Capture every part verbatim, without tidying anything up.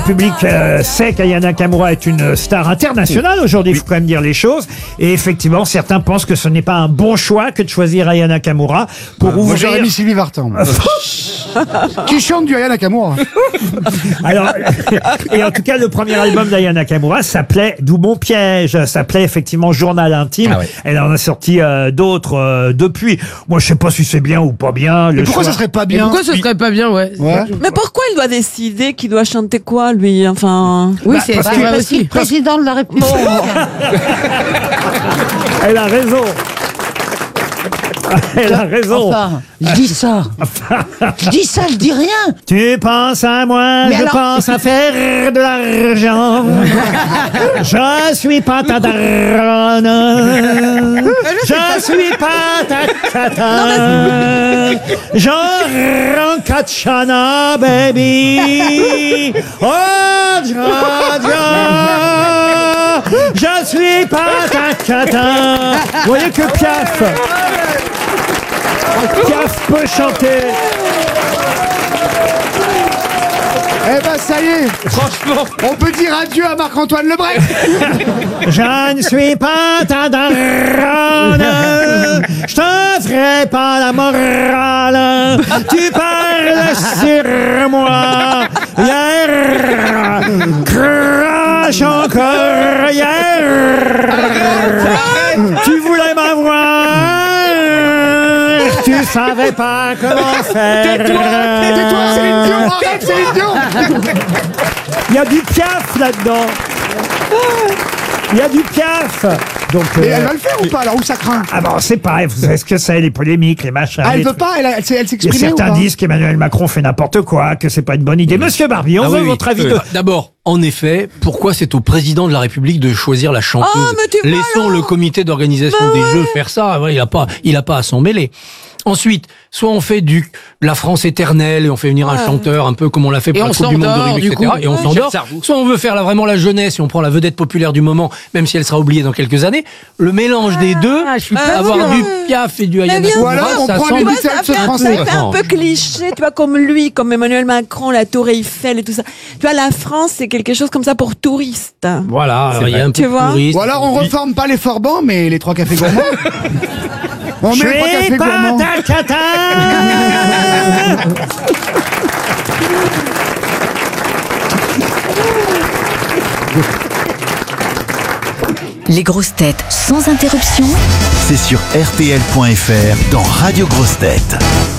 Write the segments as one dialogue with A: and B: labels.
A: Le public euh, sait qu'Aya Nakamura est une star internationale aujourd'hui, il faut quand même dire les choses. Et effectivement, certains pensent que ce n'est pas un bon choix que de choisir Aya Nakamura pour
B: Moi,
A: ouvrir...
B: j'aurais mis Sylvie Vartan. Qui chante du Aya Nakamura.
A: Alors, et en tout cas, le premier album d'Aya Nakamura s'appelait D'où mon piège, s'appelait effectivement Journal intime.
C: Ah ouais.
A: Elle en a sorti euh, d'autres euh, depuis. Moi, je sais pas si c'est bien ou pas bien. Le
B: Mais pourquoi
A: choix-
B: ça serait pas
D: Et
B: bien?
D: pourquoi ce serait pas bien, ouais.
B: Ouais.
E: Mais pourquoi il doit décider qu'il doit chanter quoi, lui? Enfin.
D: Oui,
A: Bah,
D: c'est
A: parce
D: c'est
A: que-
D: vrai
F: Parce qu'il est
D: aussi.
F: président de la République.
A: Elle a raison. Elle a raison.
F: Enfin, je dis ça. Je dis ça, je dis rien.
A: Tu penses à moi,
F: Mais
A: je
F: alors-
A: pense à faire de l'argent. Je suis pas ta daronne. Je suis pas ta cata. Je Kachana, baby. Oh, ja, ja. Je suis pas ta cata. Vous voyez que Piaf. Piaf peut chanter.
B: Eh ben, ça y est.
C: Franchement.
B: On peut dire adieu à Marc-Antoine Lebret.
A: Je ne suis pas ta daronne, je te ferai pas la morale, tu parles sur moi, hier, crache encore, hier, tu voulais m'avoir, tu savais pas comment faire.
B: Tais-toi, Céline Dion. Arrête, Céline Dion.
A: Il y a du Piaf là-dedans. Il y a du Piaf. Donc,
B: Mais
A: euh,
B: elle va le faire ou pas, alors, où ça craint?
A: ah bon, c'est pas, vous savez ce que c'est, les polémiques, les machins.
B: Ah, elle
A: les
B: veut
A: trucs.
B: pas, elle, elle, s'est- elle
A: Il y a
B: s'exprimait ou
A: certains
B: pas?
A: disent qu'Emmanuel Macron fait n'importe quoi, que c'est pas une bonne idée. Monsieur Barbie, on
C: Ah
A: veut
C: oui, oui.
A: votre avis
C: Euh,
A: de...
C: D'abord, en effet, pourquoi c'est au président de la République de choisir la chanteuse?
E: Ah, mais tu vois,
C: Laissons
E: alors.
C: le comité d'organisation
E: Bah
C: des
E: ouais.
C: Jeux faire ça. Ouais, il a pas, il a pas à s'en mêler. Ensuite, soit on fait du de la France éternelle et on fait venir un
E: Ouais.
C: chanteur un peu comme on l'a fait pour
D: Et
C: la
D: on
C: Coupe du Monde de
D: s'endort,
C: rugby,
D: du
C: et cetera.
D: coup.
C: Et on
D: Ouais.
C: s'endort.
D: Cher cerveau.
C: Soit on veut faire là vraiment la jeunesse et on prend la vedette populaire du moment, même si elle sera oubliée dans quelques années. Le mélange des deux,
D: Ah, je suis
E: pas
C: avoir
E: sûre.
C: du Piaf et du
E: Mais
C: Aya
E: bien
B: Ou
C: Nakamura,
B: alors, on
C: ça
B: prend
C: semble-
B: les
E: Ouais,
B: Beatles
E: ça fait, un, ça
B: français.
E: fait un peu cliché, tu vois, comme lui, comme Emmanuel Macron, la Tour Eiffel et tout ça. Tu vois, la France, c'est quelque chose comme ça pour touristes.
C: Voilà, il y a un peu
E: Tu
C: de
E: vois
C: touriste.
B: Ou alors, on reforme pas les Forbans, mais les trois cafés gourmands. On
A: Je
B: met les trois
A: suis
B: cafés
A: pas
B: gourmands.
A: ta cata.
G: Les grosses têtes sans interruption.
H: C'est sur R T L point F R dans Radio Grosses Têtes.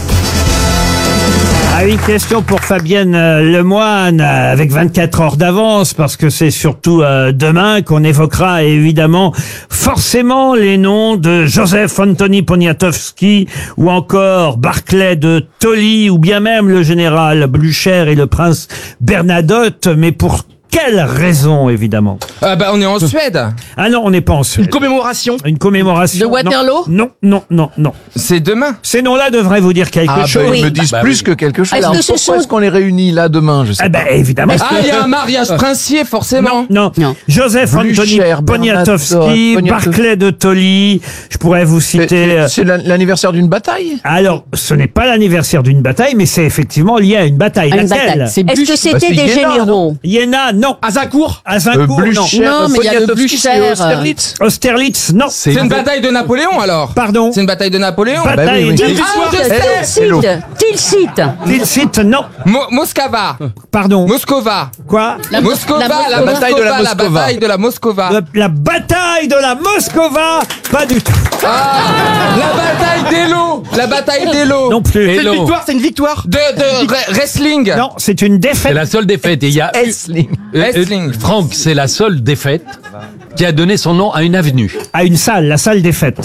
A: Ah, une question pour Fabienne euh, Lemoine, euh, avec vingt-quatre heures d'avance, parce que c'est surtout euh, demain qu'on évoquera évidemment forcément les noms de Joseph Antoni Poniatowski, ou encore Barclay de Tolly, ou bien même le général Blücher et le prince Bernadotte, mais pour quelle raison, évidemment?
I: Ah bah on est en Suède.
A: Ah non, on n'est pas en Suède.
I: Une commémoration.
A: Une commémoration.
D: De Waterloo?
A: Non, non, non, non.
I: C'est demain.
A: Ces noms-là devraient vous dire quelque
J: Ah,
A: chose.
J: ben, ils me
F: Oui.
J: disent
C: Bah
J: plus
C: oui.
J: que quelque chose.
F: Est-ce
J: Alors,
F: que ce
J: pourquoi
F: sont-
J: est-ce qu'on les réunit là demain? Je sais
A: Ah ben,
J: pas.
A: évidemment.
I: Ah il y a un mariage princier forcément.
A: Non,
D: Non.
A: Joseph Antoni
J: Blücher,
A: Poniatowski,
J: Bernadotte, Poniatowski.
A: Barclay de Tolly. Je pourrais vous
J: C'est-
A: citer. euh,
J: C'est c'est l'an- l'anniversaire d'une bataille?
A: Alors, ce n'est pas l'anniversaire d'une bataille, mais c'est effectivement lié à une bataille.
F: À une
A: Laquelle?
F: bataille. Est-ce que
J: Bah,
F: c'était
J: c'est
F: des
J: Iéna,
F: généraux?
A: Iéna, non.
I: Azincourt.
A: Azincourt, non.
J: Blücher,
D: Non, mais il y a le
J: Poniatowski, c'est
D: Blücher.
J: Austerlitz.
A: Austerlitz, non.
I: C'est une bataille de Napoléon alors.
A: Pardon.
I: C'est une bataille de Napoléon.
A: Bataille
J: Bah oui, oui.
A: de-
I: Ah je sais.
J: Hello.
F: Tilsit. Tilsit.
A: Tilsit, non.
I: Mo- Moscova.
A: Pardon.
I: Moscova.
A: Quoi?
I: Moscova,
D: la
I: la,
D: Moscova.
I: bataille de la,
J: Moscova.
I: bataille de la Moscova.
A: La, la bataille de la Moscova. Pas du tout.
I: Ah, la bataille d'Elo. La bataille d'Elo.
A: Non plus.
C: Et non.
I: c'est une victoire. De, de re- wrestling.
A: Non, c'est une défaite.
C: C'est la seule défaite. Et il y a
J: Essling.
C: Euh, euh,
I: Wrestling.
C: Franck, c'est la seule défaite qui a donné son nom à une avenue.
A: À une salle, la salle des fêtes.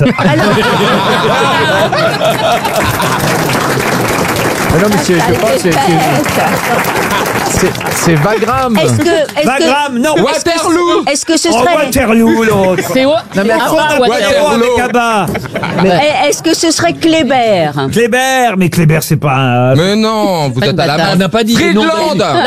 J: Mais non, mais c'est, je pense, c'est, c'est, c'est, c'est Wagram.
F: Est-ce que, est-ce que,
A: Wagram, non.
I: Waterloo.
F: est-ce que ce
A: Oh,
F: serait,
A: Waterloo, l'autre.
D: C'est où?
J: Non, mais
D: Ah,
J: attends,
D: bah,
A: Waterloo
I: Waterloo.
A: avec Abba.
F: est-ce que ce serait Kléber?
A: Kléber, mais Kléber, c'est pas un...
I: Mais non, vous
D: Pas
I: êtes
D: une
I: à la
D: bataille.
I: main.
C: On n'a pas dit les noms des-
I: Friedland.